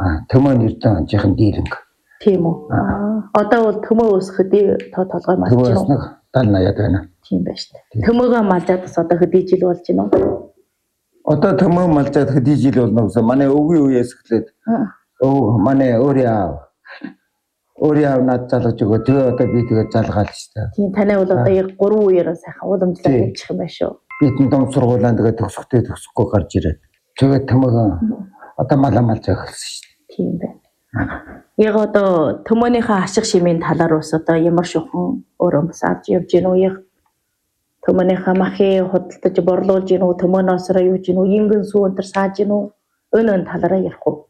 Төмөн эрдэн жихэн дийлэнг. Тийм үү. Одоо бол төмөө ус хөдий толгой малж байна. Төмөөс нэг 70-80 байна. Тийм байна шүү дээ. Төмөөгөө малжаад бас одоо хөдий жил болж байна уу? Одоо төмөө малжаад хөдий жил болно гэсэн. Манай өвгийн үеэс эхлээд манай өөрөө над залгаж өгөө. Тэгээ одоо би тэгээ залгаал шүү дээ. Тийм танай бол одоо яг 3 үеэр сайхан уламжлал хийчих юм байна шүү. Бидний дом сургуулиан тэгээ төгсөхгүй гарч ирээд. Тэгээ төмөөгөө одоо малаа малж эхэлсэн шүү дээ. Тийм байна. Яг одоо төмөөнийхөө ашиг шимийн талаар ус одоо ямар шухан өөрөө бас авч явж гинөө яг төмөөнийхөө махыг худалдаж борлуулж гинөө төмөөнөөсөө юу гинөө ингэн сүү өнтер сааж гинөө өнөө талаараа ярих уу?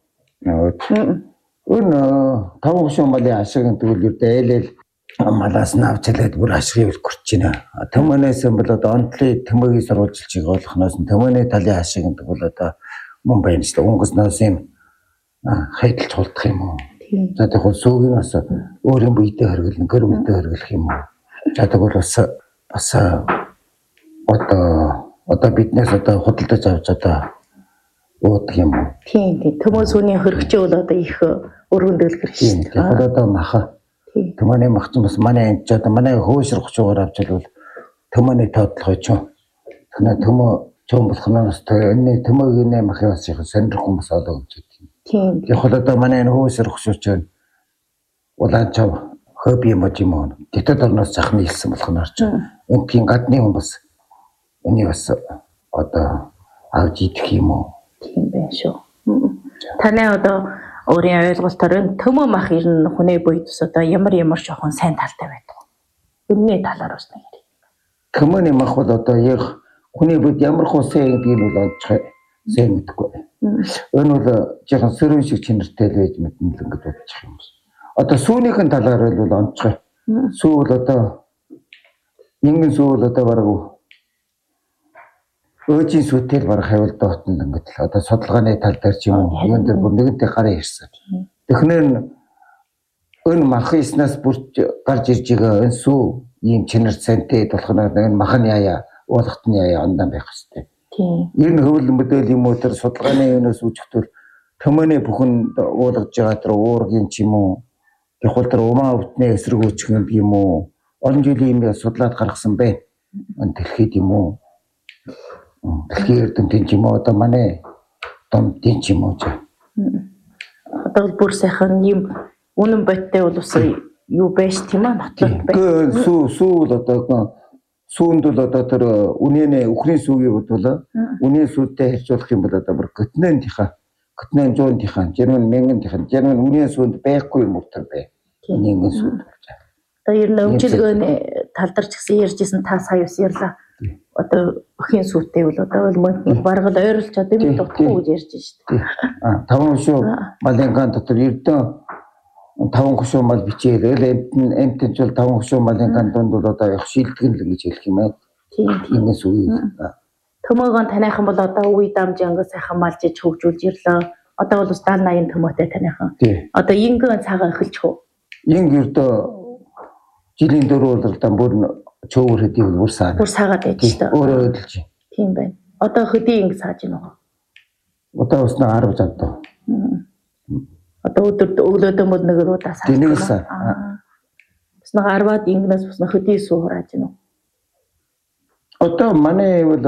Таван гушуун малын ашиг тэгвэл дээл малаас нь авч хэлээд бүр ашигыг хүрч байна. Төмөөнөөс бол одоо онцлог төмөөгийн сурвалжилчийг олохноос нь төмөөний талын ашиг тэгвэл одоо мөн байна шүү дээ. Өнгөснөөс юм хайдалж хулдах юм уу? За тэгвэл сүүгийн бас өөрийн биедээ хөргөлнө, гэр бүлдээ хөргөлөх юм уу? За тэгвэл бас одоо биднээс одоо худалдаж авч одоо уудаг юм уу? Тийм. Төмөө сүүний хөргөчөө бол одоо их өргөн дөөлгөр шүү дээ. Тэгэхээр одоо маха. Төмөөний мах ч бас манай энд ч одоо манай хөөсөр 30-аар авч илвэл төмөөний тоотлого ч юм. Тэгэхээр төмөө чон болохноос энэ төмөөгийн махын бас их сонирхол хүмүүс олоо гэж байна. Тийм. Яг л одоо манай энэ хөөсөр 30-аар улаанчав хобби юм уу? Тэтэд орноос захны хэлсэн болохоор ч энгийн гадны хүн бас энийг бас одоо авч идэх юм уу? Тийм байх шүү. Таны одоо өөрийн ойлголтоор төмөө мах ер нь хүний буйд ус одоо ямар шохон сайн талтай байдаг вэ? Үнний талаар бас нэг ярив. Төмөөний мах бол одоо яг хүний буйд ямар сайн гэдгийг бол олж сайн мэдгүй. Энэ бол жоохон сөрөг шиг чинэртэй л байж мэднэ л ингэж бодчих юм. Одоо сүүнийхэн талаар бол онцгой. Сүү бол одоо нэгэн сүү бол одоо бараг өөжийн сүүтэл бараг хавьд доотно ингэж л одоо судалгааны тал дээр ч юм уу юун дээр бүр нэгэнтэй гарын ирсэн. Тэгэхээр энэ махыснаас бүрч гарч ирж байгаа энэ сүү ийм чинэр цантай болох нь мах нь яая уулахт нь яая ондан байх хэвчтэй. Ер нь хөвөл модель юм уу тэр судалгааны юунаас үүсгэхдээ төмөөний бүхэн уулгаж байгаа тэр уургийн ч юм уу тэгвэл тэр умаа өвтний эсрэг үүсгэх юм уу олон жилийн юм судлаад гаргасан бэ. Энэ дэлхийд юм уу дэлхийн эрдэмтэн ч юм уу одоо манай домдын ч юм уу одоо бүр сайхан юм үнэн бодтой бол ус юу байж тийм аа нотлох байх. Сүү л одоо сүүнд бол одоо тэр үнэнэ үхрийн сүүгийн бодлоо үнэн сүүтэй харьцуулах юм бол одоо бүр Гетнентийнхаа 100-ийнхаа Герман 1000-ийнхаа Герман үнэн сүүнд байхгүй юм уу тэр бай. Нэгэн сүүнд. Одоо ер нь өвчлөгөөний тал дээр ч гэсэн ярьжсэн та сая ус ярьлаа. Одоо өхийн сүүтэй бол одоо мөн баргал ойрлч одоо би дутхгүй гэж ярьж штэ. Таван гушуу малын ган дотор ердөө 5 гушуу мал бичээл эмтэн ч бол 5 гушуу малын ган донд бол одоо их шилтгэн л гэж хэлэх юм аа. Тийм. Инээс үе. Төмөөгөө таниахан бол одоо үе дамжингаа сайхан малж иж хөгжүүлж ирлээ. Одоо бол 70-80 төмөөтэй таниахан. Одоо ингэн цагаан эхэлчих үү? Инг ердөө жилийн 4 удаа бүр чөөр хэдий бүр саагаад байж та. Өөрөө өдөлж. Тийм байна. Одоо хөдий инг сааж байна уу? Одоо бас 10 завдаа. Одоо өглөөдөө мод нэг удаа сааж. Тэнийсэн. Бас нэг 10-аад ингнээс бас нэг хөдий суу хурааж байна уу? Одоо манай бол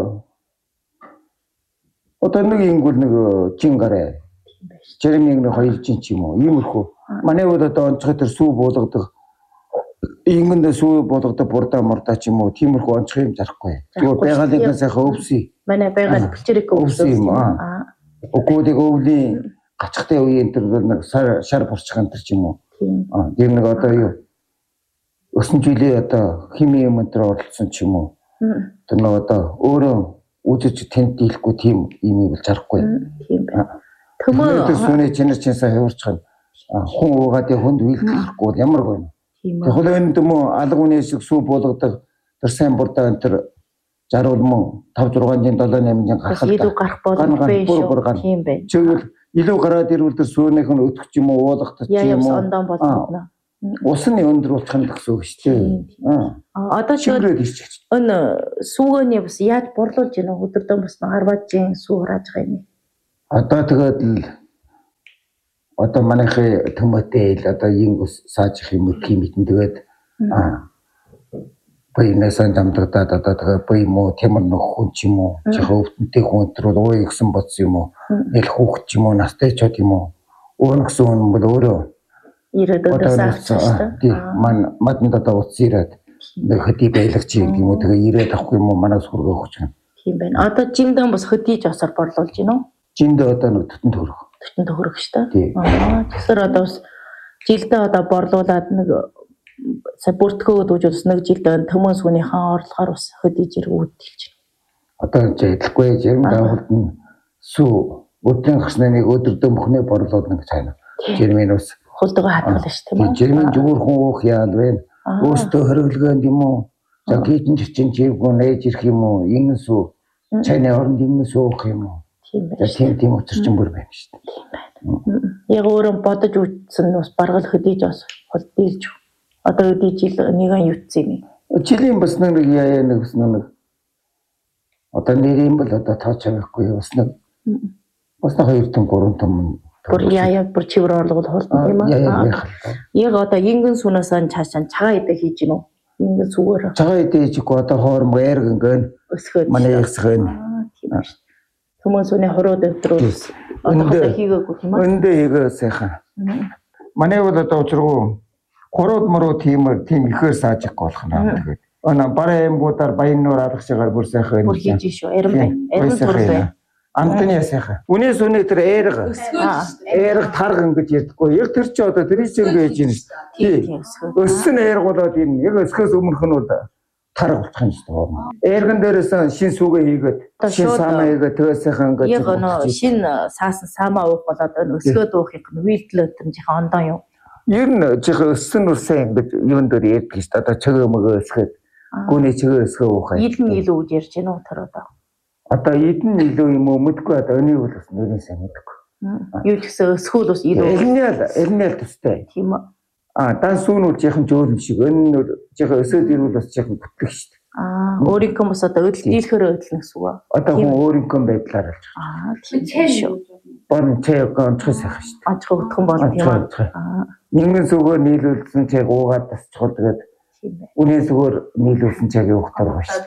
одоо нэг ингүүл нэг чин гараа. Черемиг нэг 2 чин ч юм уу. Иймэрхүү. Манай бол одоо онцгой тэр сүү буулгадаг ингэндээ сүү буулгадаг бурдаа мурдаа ч юм уу. Тиймэрхүү онцгой юм зарахгүй. Зүгээр байгалийн сайхан өвсөй. Манай байгаль бэлчрэг өвсөй юм аа. Өгөөдөө өвлийн гацхтай үеийн тэр нэг шар бурчхан тэр ч юм уу. Тэр нэг одоо юу өсөн жилийн одоо хими юм дээр оролцсон ч юм уу. Тэр нэг одоо өөрөө үзэж тэнд дийлэхгүй тийм юм бол зарахгүй. Тийм байна. Төмөө сүүний чинэр чинсаа хөвөрчхан хүн уугаадын хүнд үйлдэхгүй ямар байна. Тэгэхээр энэ төмөө алга үний шиг сүү буулгадаг тэр сайн бурдаа энэ тэр жаруул мөн 5 6 7 8 гарах илүү гарах боломжтой шүү. Тийм байна. Чигвэл илүү гараад ирвэл тэр сүүнийх нь өтгөх юм уу уулгах ч юм уу. Ондон болно. Усны өндөр болчих нь гэсэн үг шүү дээ. Одоо энэ сүүгөөний бас яаж борлуулж байна өдөрдөө бас 10 бажийн сүү хурааж байгаа юм. Одоо тэгээд л Одоо манайхын төмөтэй л одоо ин сааж их юм тийм тэгээд баянасан дамдагдаад одоо тэгээ бай мó темэр нөх хүн ч юм уу жихөө өвтөнтэй хүн өдрөө ууй гсэн бодсон юм уу эл хүүхд ч юм уу настай ч юм уу өөрөксөн хүн бол өөрөө ирээд өдөөсөө авчихсан тийм маданд одоо утас ирээд нэг хөдий байлагч юм уу тэгээ ирээд авахгүй юм уу манаас хөргөө өгч юм тийм байна. Одоо жимдэн бас хөдийж осоор борлуулж гинөө. Жимдээ одоо нэг төтөн төгрөг. Төтөн төгрөг шүү дээ. Тэгэхээр одоо бас жилдээ одоо борлуулад нэг сая бүртгэгөөд үжүүлс нэг жилдээ төмөн сүнийхэн орлогоор бас хөдийж иргүүдэлж байна. Одоо жийлэхгүй жирэмдээ хурдан сүү өдрийн хасны нэг өдөрдөө мөхнөө борлуулна гэж байна. Жирмийн ус хулдгаа хатгална шүү тийм үү? Жирмийн зүгээр хүн уух яал вэ? Өөртөө хориглогонд юм уу? За гидэн чинь жиргүү нээж ирэх юм уу? Ингэн сүү чайны оронд ингэн суух юм уу? Тийм учирчин бүр байна шүү дээ. Тийм байна. Яг өөрөө бодож үзсэн бас баргал хөдийж бас хулдийлж. Одоо өдий жил нэгэн юутсан юм. Жилийн бас нэг яа нэг бас нэг одоо нэрийн бол одоо тооч авахгүй бас нэг 2 том 3 том бүр яа бүр чивэр орлогод хулдсан юм аа. Яг одоо ингэн сүнээс цаашаа цагаан идэ хийж гинөө. Ингэн сүгээр. Цагаан идэ хийхгүй одоо хоорм эрг ингэн өсгөөд манай ясгэн. Тийм ба. Хүмүүс үнэ хороод өдрөөс одоо хийгээгүй тийм аа. Өндөө хийгээ сайхан. Манай бол одоо учруу хороод мөрөө тийм ихээр сааж их болох наа тэгээд. Ана бараа эмгуудаар баян нуур алгаж байгаа бүр сайхан. Бүр хийж шүү. Эрен бай. Эрен турлаа. Амтны сайхан. Үнээс үнэ тэр эрг тарг ингэж ярьдаггүй. Яг тэр чи одоо тэр чинь ингэж юм шүү. Тийм. Өссөн эрг болоод юм. Яг өсгөөс өмнөх нь бол тарг болох юм шүү дээ. Эргэн дээрээс шин сүгээ хийгээд шин саамаа хийгээд тэгээ сайхан ингэж. Яг нөө шин саасан саамаа уух болоод өсгөөд уухыг нь вилдлээ тэмжих ондоо юу. Ер нь жих өссөн үрсэн ингэж юун дээр ярьдаг шүү дээ. Одоо чөгөө мөгөө өсгөөд гүний чөгөө өсгөө уухай. Идэн илүү гэж ярьж гэнэ үү тэр одоо. Одоо идэн илүү юм уу мэдгүй одоо өний бол бас нэрийн сайн мэдгүй. Юу ч гэсэн өсгөл бас илүү. Элнэл төстэй. Тийм үү. Дан сүүнүүд жихэн жөөлн шиг өннүүд жихэн өсөөд ирвэл бас жихэн бүтлэх шүү дээ. Өөрийнхөө бас одоо дийлэхээр өдлөн гэсэн үг. Одоо хүн өөрийнхөө байдлаар алж байгаа. Тийм шүү. Бон чэйг онцгой сайхан шүү дээ. Онцгой утхан бол тийм үү. Нэгэн сүгээр нийлүүлсэн чэйг уугаад тасчиход тэгээд үнэн сүгээр нийлүүлсэн чэйг уухтар байна шүү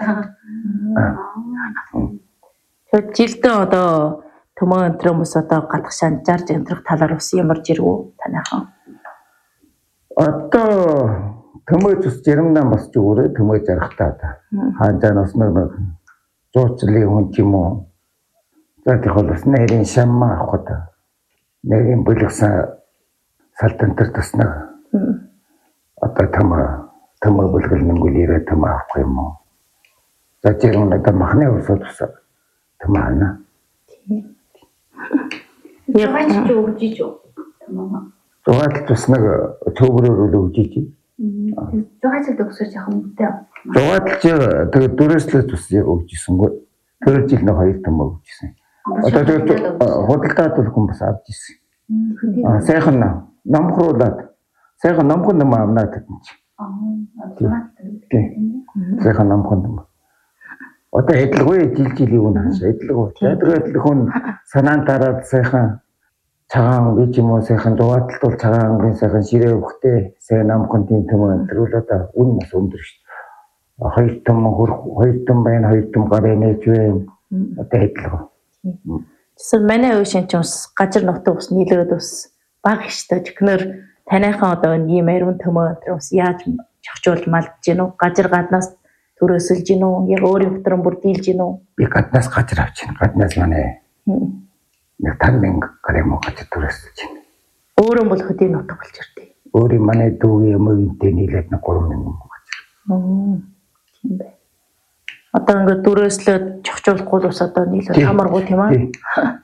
дээ. Тэгээд жилдээ одоо төмөн өнтрөмс одоо гадагшаан 60 амтрах талаар ус ямарж ирвүү таныхан. Одоо төмөө зүс жирэмнаа босч өгөөрэй төмөө жарахтаа та. Хаанчаас нэг зуучлалын хүн ч юм уу. За тийх бол бас нэрийн шаммаа авах нэрийн бүлгсэн салтантар туснаа. Одоо төмөө бүлгэлнэнгүүл ирээ төмөө авах юм уу. За жирэмнаа одоо махны усууд усаа төмөө ана. Яг ч өгж ижүү төмөө. Зугаалт бас нэг төөврөөр өгж ижий. Зугаалт өгсөж яах юм бэ? Зугаалт тэгээд дөрөслөөс бас өгж ирсэнгүй. Тэр жил нэг 2 төмөө өгж ирсэн. Одоо тэгээд худалдаад бол хүн бас авч ирсэн. Сайхан номхруулаад сайхан номхон ном авнаа гэдэг юм чи. Сайхан номхон ном. Одоо эдлгүй жил юу нэ эдлгүй. Тэгээд хүн санаан дараад сайхан цагаан гэж юм уу сайхан зугаалт бол цагаан ангийн сайхан ширээ өгөхтэй сайн номхон тийм төмөө өнтрүүл одоо үн бас өндөр шүү дээ. 2 том байна 2 том гарын нээж байна. Одоо эдлгүй. Тэсэр манай үе шинч ус газар нутаг ус нийлээд ус баг штэ тэгэхээр таныхан одоо ийм ариун төмөө ус яаж чогчуул малдж гинөө газар гаднаас төрөөсөлж гинөө яг өөрийн дотроо бүр дийлж гинөө би гаднаас газар авч гин гаднаас манай нэг 5,000 грамм газар төрөөсөлж гин өөрөө бол хөдийн нутаг болж ирдээ өөрийн манай дүүгийн өмгөнтэй нийлээд нэг 3,000 газар тийм бай одоо ингээд төрөөслөд чогчуулахгүй ус одоо нийлээд хамааргүй тийм аа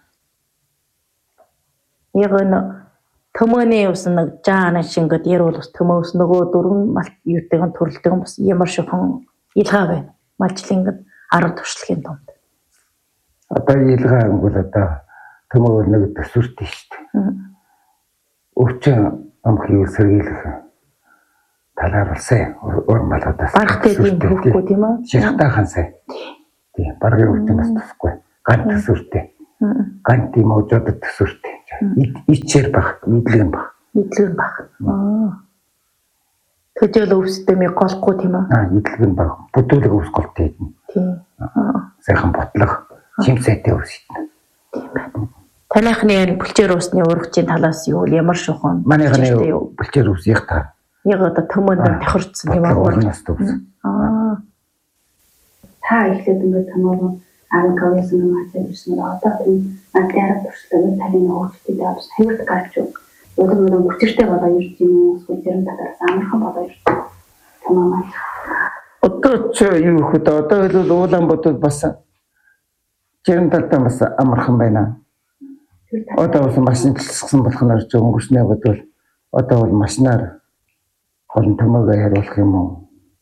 яг нь төмөөний ус нэг жаана шингэд ярил ус төмөөс нөгөө дөрвөн малт юутэйгэн төрөлтэйгэн бас ямар шохон илгаа байна. Малчлын арга туршлагын донд. Одоо илгаа ангуул одоо төмөө нэг төсвөртэй шүү дээ. Өвчин амхийг сэргийлэх талаар болсон урмалуудаас бархтай тийм хөвхгүй тийм үү? Шихтахан сайн. Тийм баргийн өвчин бас тусахгүй. Ганц төсвөртэй. Ганц тийм өжөөд төсвөртэй. ичээр баг, идэлгэн баг. Идэлгэн баг. Тэжэл өвсдөм голхгүй тийм үү? Идэлгэн баг. Бүдүүлэг өвс голтой идэнэ. Тийм. Сайхан ботлох, шимсэтэй өвс идэнэ. Тийм байна. Танайхны бүлчээр уусны урагчийн талаас юу ямар шухан? Манайхны бүлчээр өвс их та. Яг одоо төмөнд тохирцсон юм аа. Та ихлээд ингээд томоо 19-аас маатай ирсэн одоо энэ адгаар туршлагын талын хөгжөлтэй давс хайрт гарч уулын хүчтэй болоо ирж юм уу эсвэл талаас амархан болоо ирж томоо маа. Одоо ч юу хөт одоо л Улаанбаатар бас жирэн талтай бас амархан байна. Одоо бас машинчлсан болохоор ч өнгөрснөө бодвол одоо бол машинаар холон төмөөгөө хариулах юм уу?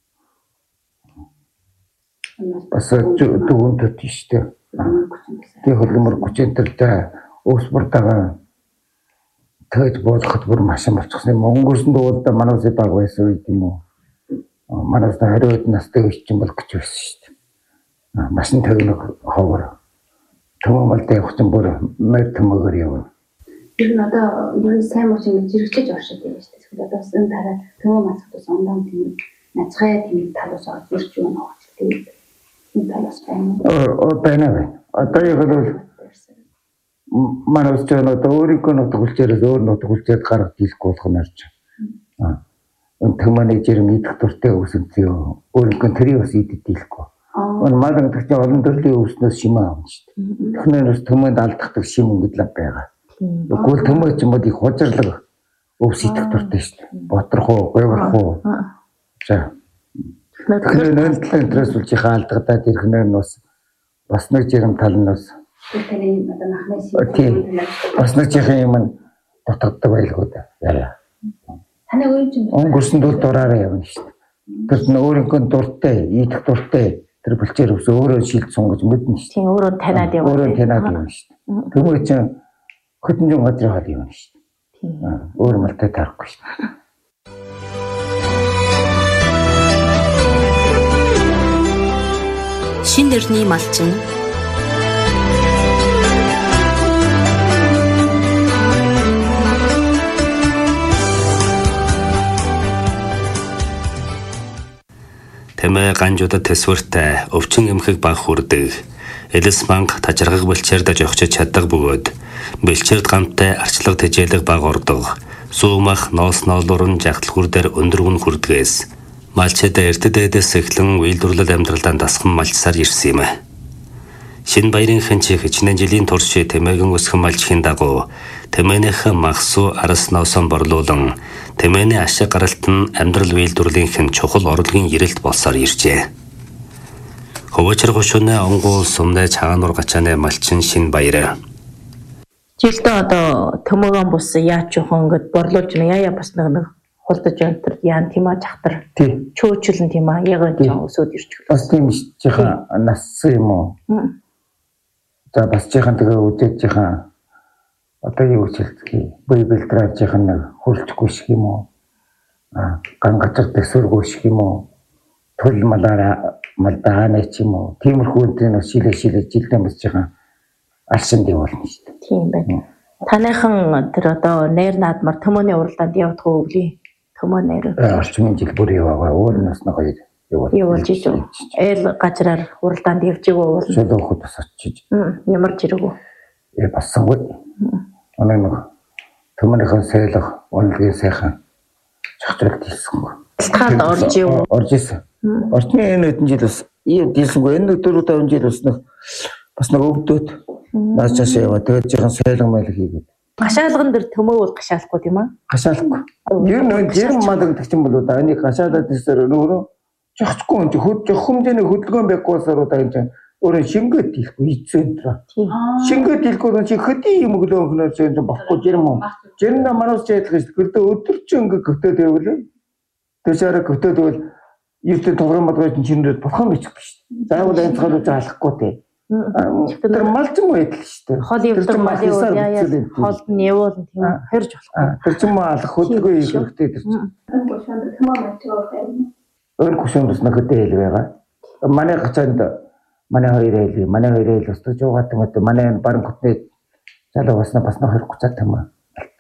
Бас дүүн төт штэ. Тэг хөлмөр гүчэнтертэй өвсбөртэйгээ тэж боолоход бүр машин болчихсон юм. Өнгөрсөн дуулда манайс баг байсан үед юм уу? Манайс хариуд настай үеч юм бол гэж байсан штэ. Машин тавинах ховор. Төмөөлтэй явах чинь бүр мэр төмөөгөр явна. Тэр нь одоо ер нь сайн мууч ингэж зэрэгчэж оршиж байна шүү дээ. Одоо энэ дараа төмөө мацхтус ондон тийм нацгай тийм талаас орж юу нөө тийм энэ талаас байна. Одоо яг л манай ч одоо өөрийнхөө нутгуулчээрээс өөр нутгуулчаад гарах дийлэхгүй болох нь орж. Энэ төмөний жирэмий идэх дуртай өсөнцөө өөрийнхөө тэрийг бас идэх дийлэхгүй. Мадан гэдэг чинь олон төрлийн өвснөөс шимээ авна шүү дээ. Тэгэхээр бас төмөнд алдахдаг шим ингэдэг байгаа. Тэгвэл төмөө ч юм уу их хужирлаг өвс идэх дуртай шүү дээ. Боторх уу, гойврах уу. За. Тэгэхээр энэ талаас үлжихээ алдагдаад ирэхнээр нь бас нэг жирэм тал нь бас тэрний одоо махнаас бас нэг чихэн юм дутагддаг байлгүй да. Яа. Таны өөр юм. Өнгөрсөн дул дураараа явна шүү дээ. Тэр нь өөрийнхөө дуртай, идэх дуртай тэр бүлчээр өвс өөрөө шилд сунгаж мэднэ шүү дээ. Тийм өөрөө таниад явна. Өөрөө таниад явна шүү дээ. Төмөө чинь хөдөлгөөн газрын хол явна шүү дээ. Тийм. Өөр малтай тарахгүй шүү дээ. Шин дэрний малчин Тэмээ ганжуудад төсвөртэй өвчин эмхэг баг хүрдэг. Элэс манг тажиргаг бэлчээрдэж өгчөж чаддаг бөгөөд бэлчээрд гамтай арчлаг тэжээлэг баг ордог. Суумах ноос ноолурн жагтал хүрдээр өндөргөн хүрдгээс малчид эрдэд эдэс эхлэн үйлдвэрлэл амьдралдаа дасхан малчсаар ирсэн юм. Шин баярын хэнчи хичнээн жилийн турш тэмээгэн өсгөн малчхийн дагуу тэмээнийхэн махсуу арас ноосон борлуулан тэмээний ашиг гаралт нь амьдрал үйлдвэрлэлийнхэн чухал орлогын ирэлт болсоор иржээ. Хөвөчр гушууны онгуул сумнай чаануур гачааны малчин шин баяр. Жилдээ одоо төмөөгөн бус яач жохон ингэж борлуулж яа бас нэг хулдаж өнтөр яан тийм а жахтар. Чөөчлөн тийм а яг энэ өсөд ирчих. Бас тийм жихэн нассан юм уу? За бас жихэн тэгээ үдээд жихэн одоо юу хэлцгий бибелтраа жихэн нэг хөрчгүй шиг юм уу? Ган гацар төсөргүй шиг юм уу? Тул малдаанаа ч юм уу? Тиймэрхүү энэ шилээ жилдээ бас жихэн алшин явуулна шүү дээ. Тийм байна. Таныхан тэр одоо нэр наадмар төмөний уралдаанд явах өвлийн төмөө нэр. Орчмын жил бүр яваа. Уурнаас нэг хоёр явуулж ижив. Ээл гажраар уралдаанд явж игөө уул. Шөлөөхөд бас очиж. Ямар жирэгүү. Бассангүй. Оноо нэг төмөнийхэн сайлах үнэлгээ сайхан чахтралт хийсэнгүй. Таад орж ив. Орж исэн. Орчмын энэ хэдэн жил бас ийдэлсэнгүй. Энэ 4-5 жил бас нэг бас нэг өвдөд наачаас яваа. Тэгээд жихэн сайлан майл хийгээд. Гашаалган дээр төмөө бол гашаалахгүй тийм аа? Гашаалахгүй. Ер нь жирэн мал гэдэг чинь бол да энийг гашаалаад ирсээр өөрөө жохцгүй юм чи хэмжээний хөдөлгөөн байгуулсаар удаа энэ өөрөө шингээд дийлэхгүй ийцэнтраа. Шингээд дийлэхгүй чи хөдий юм өглөө өнөр чинь болохгүй жирэн мөн. Жирэн манаас жаадах гэж гэрдээ өдөрч ингээ гөвтөд байвал төсөөрө гөвтөд байвал ертөнд тоглоомод байж чинрээд бурхан бичих биш. Заавал энэ цаалуу заалахгүй те. Тэр малчин байдал шүү дээ. Хол явдаг мал яа холд нь явуул тийм хэрж болохгүй. Тэр ч юм алах хөдөлгөөн хийх хэрэгтэй тэр чинь. Ön кушондос нөхөдөө хэл байгаа. Манай гацаанд манай хоёр хэл устгаж байгаа юм уу? Манай баран хотны залуу басна 20 30 тэмээ